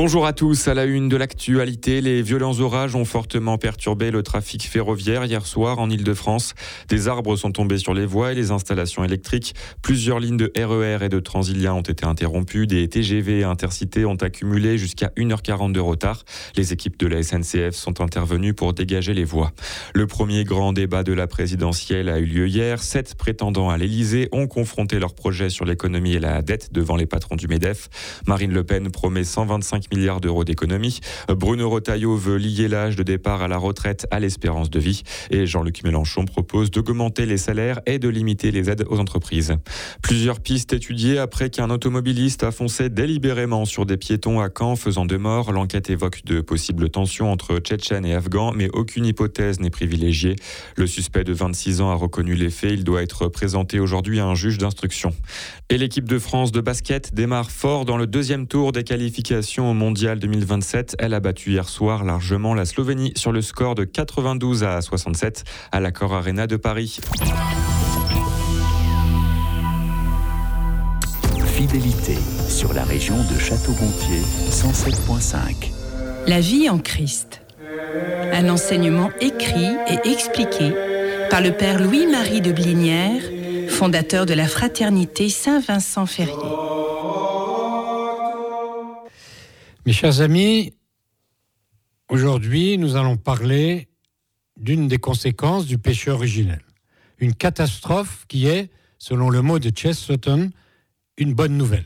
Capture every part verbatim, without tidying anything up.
Bonjour à tous, à la une de l'actualité, les violents orages ont fortement perturbé le trafic ferroviaire hier soir en Île-de-France. Des arbres sont tombés sur les voies et les installations électriques. Plusieurs lignes de R E R et de Transilien ont été interrompues. Des T G V et Intercités ont accumulé jusqu'à une heure quarante de retard. Les équipes de la S N C F sont intervenues pour dégager les voies. Le premier grand débat de la présidentielle a eu lieu hier. Sept prétendants à l'Élysée ont confronté leurs projets sur l'économie et la dette devant les patrons du MEDEF. Marine Le Pen promet cent vingt-cinq milliards d'euros d'économies. Bruno Retailleau veut lier l'âge de départ à la retraite à l'espérance de vie. Et Jean-Luc Mélenchon propose d'augmenter les salaires et de limiter les aides aux entreprises. Plusieurs pistes étudiées après qu'un automobiliste a foncé délibérément sur des piétons à Caen, faisant deux morts. L'enquête évoque de possibles tensions entre Tchétchènes et Afghans, mais aucune hypothèse n'est privilégiée. Le suspect de vingt-six ans a reconnu les faits. Il doit être présenté aujourd'hui à un juge d'instruction. Et l'équipe de France de basket démarre fort dans le deuxième tour des qualifications au Mondial deux mille vingt-sept. Elle a battu hier soir largement la Slovénie sur le score de quatre-vingt-douze à soixante-sept à l'Accor Arena de Paris. Fidélité sur la région de Château-Gontier, cent sept virgule cinq. La vie en Christ. Un enseignement écrit et expliqué par le père Louis-Marie de Blinière, fondateur de la fraternité Saint-Vincent-Ferrier. Mes chers amis, aujourd'hui, nous allons parler d'une des conséquences du péché originel. Une catastrophe qui est, selon le mot de Chesterton, une bonne nouvelle.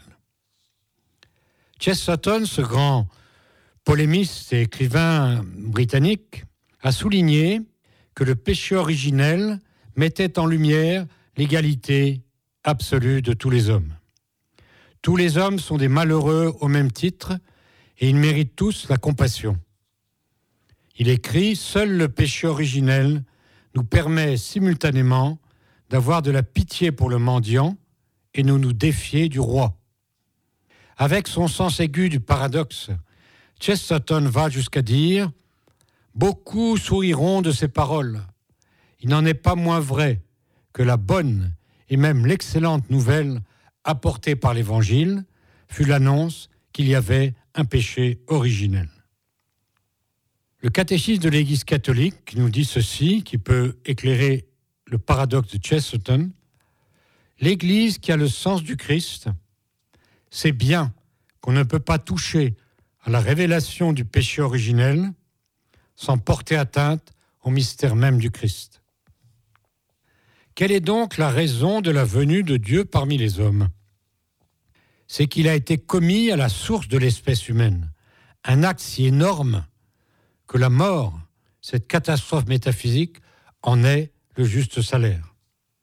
Chesterton, ce grand polémiste et écrivain britannique, a souligné que le péché originel mettait en lumière l'égalité absolue de tous les hommes. Tous les hommes sont des malheureux au même titre et ils méritent tous la compassion. Il écrit « Seul le péché originel nous permet simultanément d'avoir de la pitié pour le mendiant et nous nous défier du roi. » Avec son sens aigu du paradoxe, Chesterton va jusqu'à dire « Beaucoup souriront de ces paroles. Il n'en est pas moins vrai que la bonne et même l'excellente nouvelle apportée par l'Évangile fut l'annonce qu'il y avait un péché originel. » Le catéchisme de l'Église catholique nous dit ceci, qui peut éclairer le paradoxe de Chesterton. L'Église qui a le sens du Christ sait bien qu'on ne peut pas toucher à la révélation du péché originel sans porter atteinte au mystère même du Christ. Quelle est donc la raison de la venue de Dieu parmi les hommes ? C'est qu'il a été commis à la source de l'espèce humaine, un acte si énorme que la mort, cette catastrophe métaphysique, en est le juste salaire.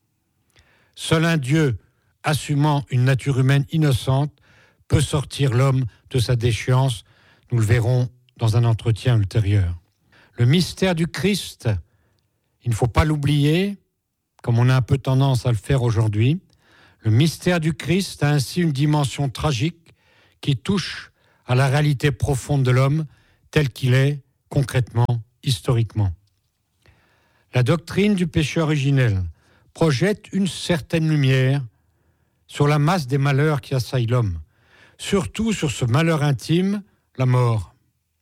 Seul un Dieu assumant une nature humaine innocente peut sortir l'homme de sa déchéance, nous le verrons dans un entretien ultérieur. Le mystère du Christ, il ne faut pas l'oublier, comme on a un peu tendance à le faire aujourd'hui. Le mystère du Christ a ainsi une dimension tragique qui touche à la réalité profonde de l'homme tel qu'il est concrètement, historiquement. La doctrine du péché originel projette une certaine lumière sur la masse des malheurs qui assaillent l'homme, surtout sur ce malheur intime, la mort.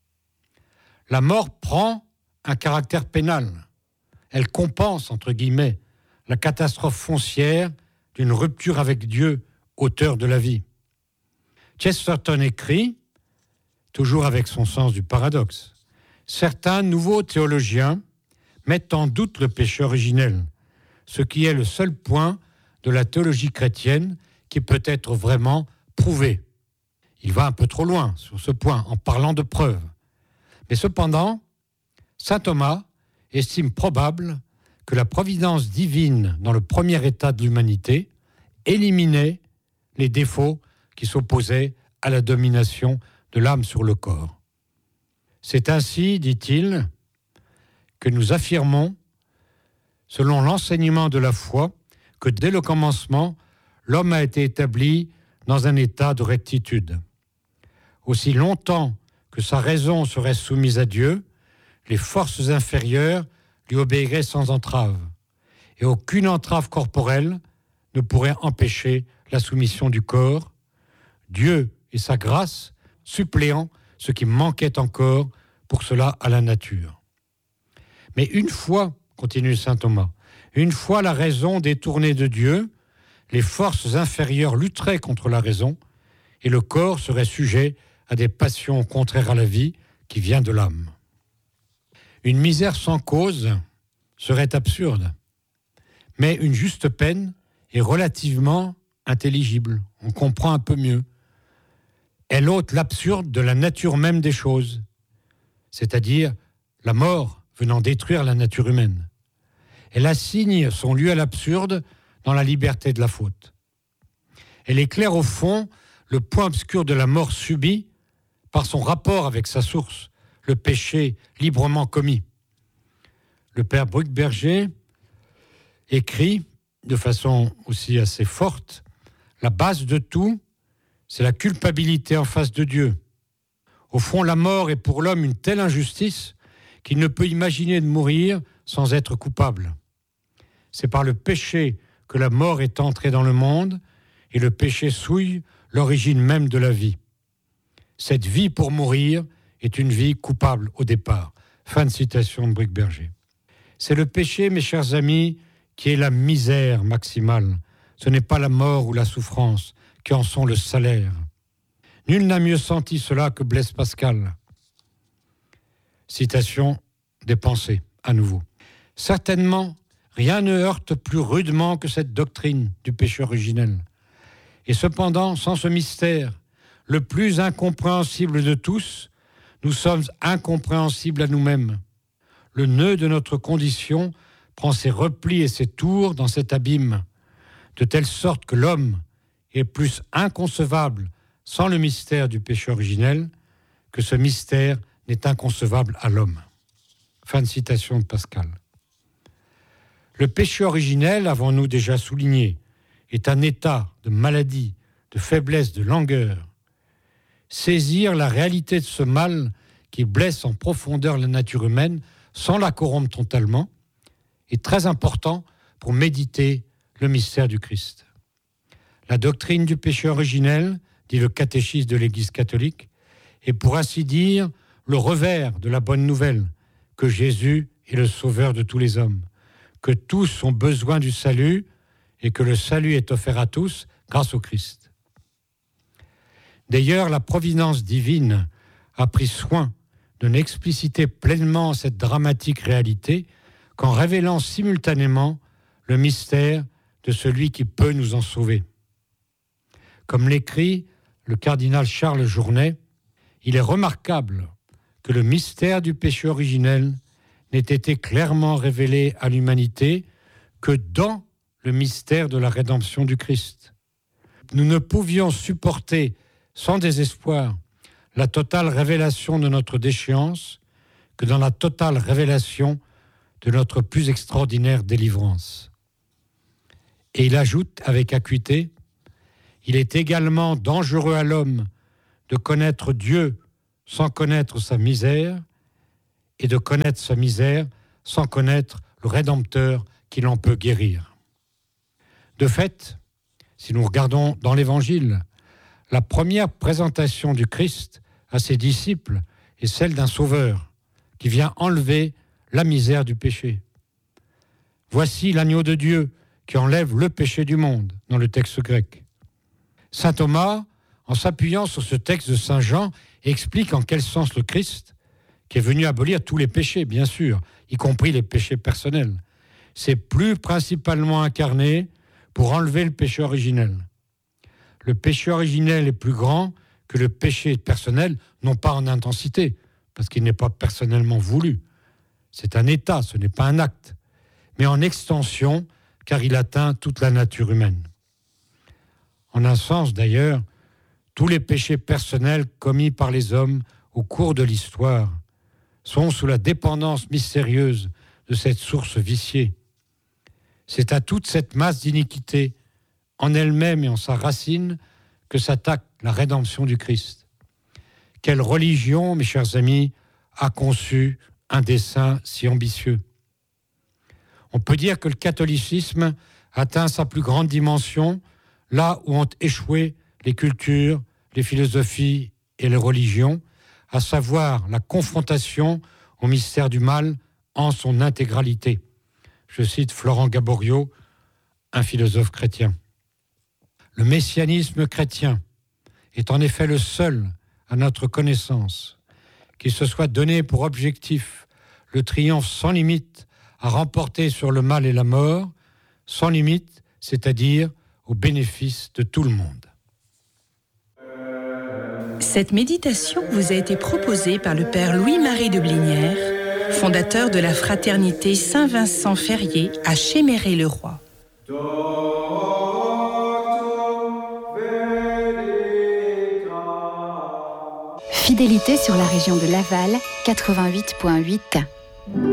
La mort prend un caractère pénal. Elle compense, entre guillemets, la catastrophe foncière d'une rupture avec Dieu, auteur de la vie. Chesterton écrit, toujours avec son sens du paradoxe, certains nouveaux théologiens mettent en doute le péché originel, ce qui est le seul point de la théologie chrétienne qui peut être vraiment prouvé. Il va un peu trop loin sur ce point en parlant de preuves. Mais cependant, saint Thomas estime probable que la providence divine dans le premier état de l'humanité éliminait les défauts qui s'opposaient à la domination de l'âme sur le corps. C'est ainsi, dit-il, que nous affirmons, selon l'enseignement de la foi, que dès le commencement, l'homme a été établi dans un état de rectitude. Aussi longtemps que sa raison serait soumise à Dieu, les forces inférieures lui obéiraient sans entrave, et aucune entrave corporelle ne pourrait empêcher la soumission du corps. Dieu et sa grâce, suppléant, ce qui manquait encore pour cela à la nature. Mais une fois, continue saint Thomas, une fois la raison détournée de Dieu, les forces inférieures lutteraient contre la raison et le corps serait sujet à des passions contraires à la vie qui vient de l'âme. Une misère sans cause serait absurde, mais une juste peine est relativement intelligible. On comprend un peu mieux. Elle ôte l'absurde de la nature même des choses, c'est-à-dire la mort venant détruire la nature humaine. Elle assigne son lieu à l'absurde dans la liberté de la faute. Elle éclaire au fond le point obscur de la mort subie par son rapport avec sa source, le péché librement commis. Le père Brugberger écrit de façon aussi assez forte, la base de tout, c'est la culpabilité en face de Dieu. Au fond, la mort est pour l'homme une telle injustice qu'il ne peut imaginer de mourir sans être coupable. C'est par le péché que la mort est entrée dans le monde et le péché souille l'origine même de la vie. Cette vie pour mourir est une vie coupable au départ. Fin de citation de Brugberger. C'est le péché, mes chers amis, qui est la misère maximale. Ce n'est pas la mort ou la souffrance qui en sont le salaire. Nul n'a mieux senti cela que Blaise Pascal. Citation des Pensées, à nouveau. Certainement, rien ne heurte plus rudement que cette doctrine du péché originel. Et cependant, sans ce mystère, le plus incompréhensible de tous, nous sommes incompréhensibles à nous-mêmes. Le nœud de notre condition prend ses replis et ses tours dans cet abîme, de telle sorte que l'homme est plus inconcevable sans le mystère du péché originel que ce mystère n'est inconcevable à l'homme. Fin de citation de Pascal. Le péché originel, avons-nous déjà souligné, est un état de maladie, de faiblesse, de langueur. Saisir la réalité de ce mal qui blesse en profondeur la nature humaine sans la corrompre totalement est très important pour méditer le mystère du Christ. La doctrine du péché originel, dit le catéchisme de l'Église catholique, est pour ainsi dire le revers de la bonne nouvelle que Jésus est le sauveur de tous les hommes, que tous ont besoin du salut et que le salut est offert à tous grâce au Christ. D'ailleurs, la providence divine a pris soin de n'expliciter pleinement cette dramatique réalité qu'en révélant simultanément le mystère de celui qui peut nous en sauver. Comme l'écrit le cardinal Charles Journet, il est remarquable que le mystère du péché originel n'ait été clairement révélé à l'humanité que dans le mystère de la rédemption du Christ. Nous ne pouvions supporter sans désespoir la totale révélation de notre déchéance que dans la totale révélation de notre plus extraordinaire délivrance. Et il ajoute avec acuité, il est également dangereux à l'homme de connaître Dieu sans connaître sa misère et de connaître sa misère sans connaître le Rédempteur qui l'en peut guérir. De fait, si nous regardons dans l'Évangile, la première présentation du Christ à ses disciples est celle d'un sauveur qui vient enlever la misère du péché. Voici l'agneau de Dieu qui enlève le péché du monde, dans le texte grec. Saint Thomas, en s'appuyant sur ce texte de Saint Jean, explique en quel sens le Christ, qui est venu abolir tous les péchés, bien sûr, y compris les péchés personnels, s'est plus principalement incarné pour enlever le péché originel. Le péché originel est plus grand que le péché personnel, non pas en intensité, parce qu'il n'est pas personnellement voulu. C'est un état, ce n'est pas un acte, mais en extension, car il atteint toute la nature humaine. En un sens, d'ailleurs, tous les péchés personnels commis par les hommes au cours de l'histoire sont sous la dépendance mystérieuse de cette source viciée. C'est à toute cette masse d'iniquité, en elle-même et en sa racine, que s'attaque la rédemption du Christ. Quelle religion, mes chers amis, a conçu un dessein si ambitieux? On peut dire que le catholicisme atteint sa plus grande dimension là où ont échoué les cultures, les philosophies et les religions, à savoir la confrontation au mystère du mal en son intégralité. Je cite Florent Gaboriau, un philosophe chrétien. Le messianisme chrétien est en effet le seul, à notre connaissance, qui se soit donné pour objectif le triomphe sans limite à remporter sur le mal et la mort, sans limite, c'est-à-dire au bénéfice de tout le monde. Cette méditation vous a été proposée par le Père Louis-Marie de Blinière, fondateur de la fraternité Saint-Vincent-Ferrier à Chéméré-le-Roi. Fidélité sur la région de Laval, quatre-vingt-huit virgule huit.